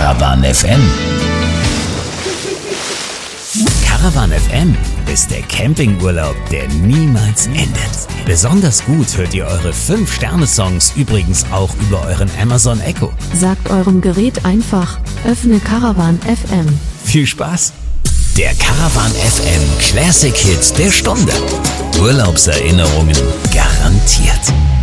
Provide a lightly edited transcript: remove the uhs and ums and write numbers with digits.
Caravan FM. Caravan FM ist der Campingurlaub, der niemals endet. Besonders gut hört ihr eure 5-Sterne-Songs übrigens auch über euren Amazon Echo. Sagt eurem Gerät einfach, öffne Caravan FM. Viel Spaß! Der Caravan FM Classic Hit der Stunde. Urlaubserinnerungen garantiert.